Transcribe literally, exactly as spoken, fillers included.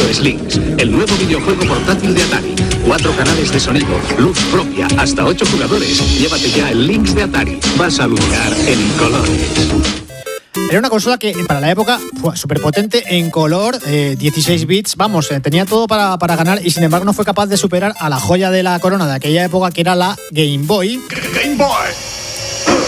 es Lynx, el nuevo videojuego portátil de Atari. Cuatro canales de sonido, luz propia, hasta ocho jugadores. Llévate ya el Lynx de Atari. Vas a alucinar en colores. Era una consola que para la época fue súper potente en color, eh, dieciséis bits, vamos, eh, tenía todo para, para ganar y sin embargo no fue capaz de superar a la joya de la corona de aquella época que era la Game Boy. Game Boy.